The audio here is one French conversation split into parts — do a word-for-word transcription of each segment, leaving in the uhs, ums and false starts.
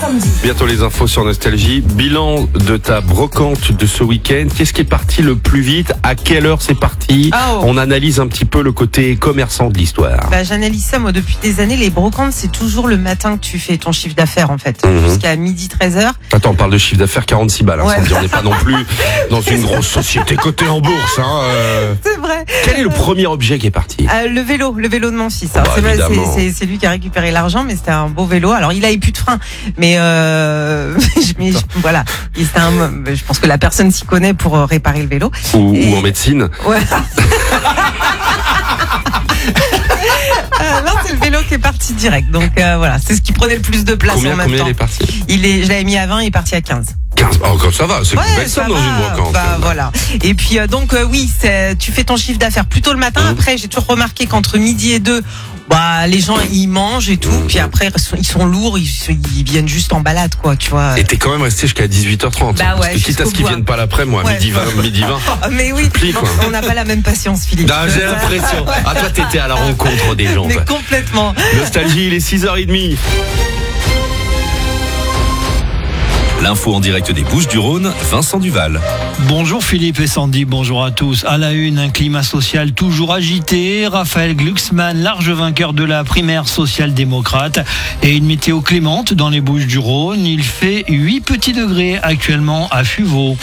samedi. Bientôt les infos sur Nostalgie. Bilan de ta brocante de ce week-end. Qu'est-ce qui est parti le plus vite? À quelle heure c'est parti? Oh. On analyse un petit peu le côté commerçant de l'histoire. Bah, j'analyse ça, moi, depuis des années. Les brocantes, c'est toujours le matin que tu fais ton chiffre d'affaires, en fait. Mmh. Jusqu'à midi treize heures. Attends, on parle de chiffre d'affaires quarante-six balles. Hein, Ouais. sans dire, on n'est pas non plus dans une grosse société cotée en bourse. Hein, euh. C'est vrai. Quel est le premier objet qui est parti? Euh, le vélo, le vélo de mon fils. Alors, Bah, c'est, vrai, évidemment. c'est, c'est, c'est lui qui a récupéré l'argent, mais c'était un beau vélo. Alors, il avait plus de frein, mais, euh, mais je- voilà. Et c'était un, je pense que la personne s'y connaît pour euh, réparer le vélo. Ou, Et- ou en médecine? Ouais. Euh, non, c'est le vélo qui est parti direct. Donc euh, voilà, c'est ce qui prenait le plus de place Combien, en même combien temps. il est parti? Il est, je l'avais mis à vingt, il est parti à quinze. quinze. Oh, comme ça va, c'est Ouais, une belle ça somme dans va. une brocante. Bah, voilà. Et puis euh, donc euh, oui, c'est, tu fais ton chiffre d'affaires plutôt le matin. Mmh. Après, j'ai toujours remarqué qu'entre midi et deux, bah les gens ils mangent et tout. Mmh. Puis après ils sont, ils sont lourds, ils, ils viennent juste en balade quoi, tu vois. Et t'es quand même resté jusqu'à dix-huit heures trente. Bah ouais, Parce que quitte à jusqu'au ce qu'ils bout. viennent pas l'après, moi, Ouais. midi vingt, midi vingt. Ah, mais oui, plie, quoi. on n'a pas la même patience, Philippe. Non, j'ai l'impression. Ah, toi, t'étais à la rencontre des gens. Mais quoi. complètement. Nostalgie, il est six heures trente. L'info en direct des Bouches-du-Rhône, Vincent Duval. Bonjour Philippe et Sandy, bonjour à tous. À la une, un climat social toujours agité. Raphaël Glucksmann, large vainqueur de la primaire social-démocrate. Et une météo clémente dans les Bouches-du-Rhône. Il fait huit petits degrés actuellement à Fuveau.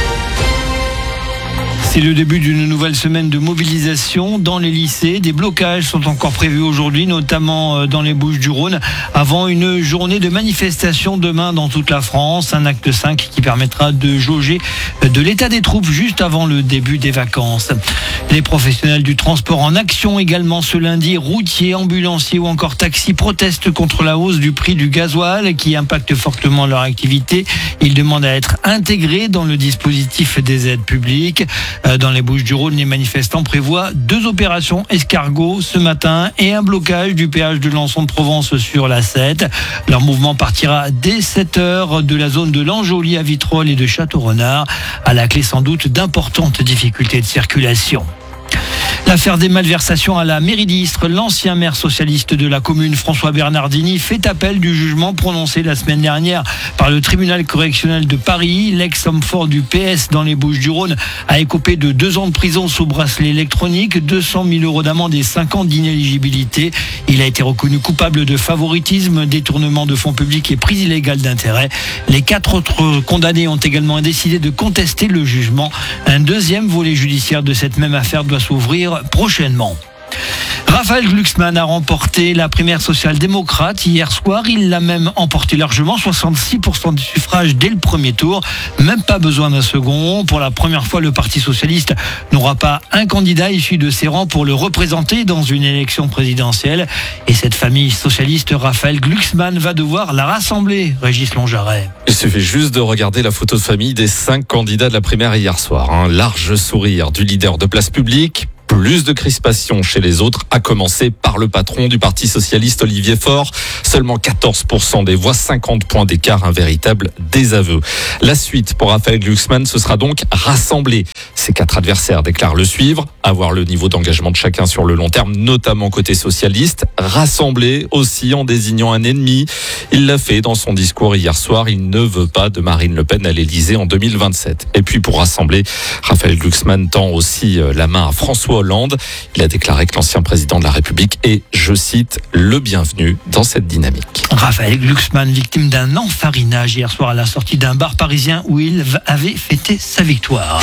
C'est le début d'une nouvelle semaine de mobilisation dans les lycées. Des blocages sont encore prévus aujourd'hui, notamment dans les Bouches-du-Rhône, avant une journée de manifestation demain dans toute la France. Un acte cinq qui permettra de jauger de l'état des troupes juste avant le début des vacances. Les professionnels du transport en action également ce lundi. Routiers, ambulanciers ou encore taxis protestent contre la hausse du prix du gasoil qui impacte fortement leur activité. Ils demandent à être intégrés dans le dispositif des aides publiques. Dans les Bouches-du-Rhône, les manifestants prévoient deux opérations escargot ce matin et un blocage du péage de Lançon-de-Provence sur l'A sept. Leur mouvement partira dès sept heures de la zone de Langeoly à Vitrolles et de Château-Renard. À la clé sans doute d'importantes difficultés de circulation. L'affaire des malversations à la mairie d'Istres, l'ancien maire socialiste de la commune François Bernardini fait appel du jugement prononcé la semaine dernière par le tribunal correctionnel de Paris. L'ex-homme fort du P S dans les Bouches-du-Rhône a écopé de deux ans de prison sous bracelet électronique, deux cent mille euros d'amende et cinq ans d'inéligibilité. Il a été reconnu coupable de favoritisme, détournement de fonds publics et prise illégale d'intérêt. Les quatre autres condamnés ont également décidé de contester le jugement. Un deuxième volet judiciaire de cette même affaire doit s'ouvrir prochainement. Raphaël Glucksmann a remporté la primaire social-démocrate hier soir. Il l'a même emporté largement, soixante-six pour cent du suffrage dès le premier tour. Même pas besoin d'un second. Pour la première fois, le Parti socialiste n'aura pas un candidat issu de ses rangs pour le représenter dans une élection présidentielle. Et cette famille socialiste, Raphaël Glucksmann, va devoir la rassembler. Régis Longearet. Il suffit juste de regarder la photo de famille des cinq candidats de la primaire hier soir. Un large sourire du leader de Place Publique. Plus de crispation chez les autres, à commencer par le patron du Parti socialiste Olivier Faure. Seulement quatorze pour cent des voix, cinquante points d'écart, un véritable désaveu. La suite pour Raphaël Glucksmann, ce sera donc rassembler. Ses quatre adversaires déclarent le suivre, avoir le niveau d'engagement de chacun sur le long terme, notamment côté socialiste. Rassembler aussi en désignant un ennemi. Il l'a fait dans son discours hier soir. Il ne veut pas de Marine Le Pen à l'Élysée en deux mille vingt-sept. Et puis pour rassembler, Raphaël Glucksmann tend aussi la main à François Hollande. Il a déclaré que l'ancien président de la République est, je cite, le bienvenu dans cette dynamique. Raphaël Glucksmann, victime d'un enfarinage hier soir à la sortie d'un bar parisien où il avait fêté sa victoire.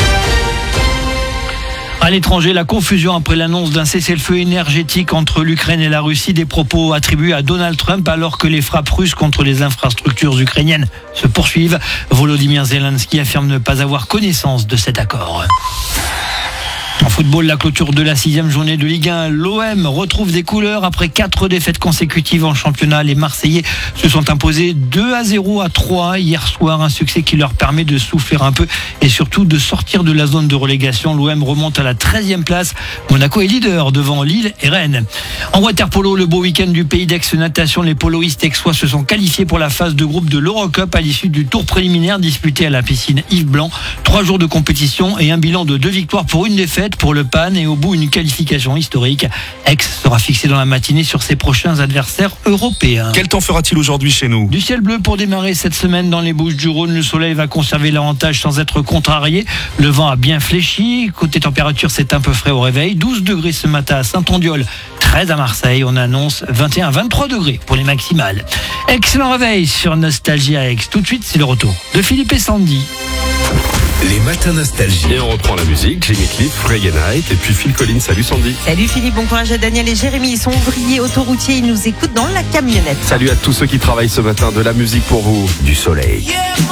À l'étranger, la confusion après l'annonce d'un cessez-le-feu énergétique entre l'Ukraine et la Russie, des propos attribués à Donald Trump alors que les frappes russes contre les infrastructures ukrainiennes se poursuivent. Volodymyr Zelensky affirme ne pas avoir connaissance de cet accord. En football, la clôture de la sixième journée de Ligue un, l'O M retrouve des couleurs après quatre défaites consécutives en championnat. Les Marseillais se sont imposés deux à zéro à trois hier soir, un succès qui leur permet de souffler un peu et surtout de sortir de la zone de relégation. L'O M remonte à la treizième place. Monaco est leader devant Lille et Rennes. En water-polo, le beau week-end du Pays d'Aix Natation, les poloistes aixois se sont qualifiés pour la phase de groupe de l'Eurocup à l'issue du tour préliminaire disputé à la piscine Yves Blanc. Trois jours de compétition et un bilan de deux victoires pour une défaite. défaite pour le P A N et au bout une qualification historique. Aix sera fixé dans la matinée sur ses prochains adversaires européens. Quel temps fera-t-il aujourd'hui chez nous? Du ciel bleu pour démarrer cette semaine dans les Bouches-du-Rhône. Le soleil va conserver l'avantage sans être contrarié. Le vent a bien fléchi. Côté température, c'est un peu frais au réveil. douze degrés ce matin à Saint-Ondiol, treize à Marseille. On annonce vingt et un à vingt-trois degrés pour les maximales. Excellent réveil sur Nostalgie à Aix. Tout de suite, c'est le retour de Philippe et Sandy. Les matins nostalgie. Et on reprend la musique, Jimmy Cliff, Reggae Night et puis Phil Collins. Salut Sandy. Salut Philippe, bon courage à Daniel et Jérémy. Ils sont ouvriers autoroutiers, ils nous écoutent dans la camionnette. Salut à tous ceux qui travaillent ce matin, de la musique pour vous, du soleil.